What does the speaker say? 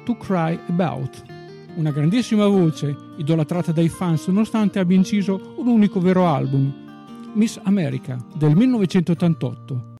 to Cry About. Una grandissima voce, idolatrata dai fans nonostante abbia inciso un unico vero album, Miss America del 1988.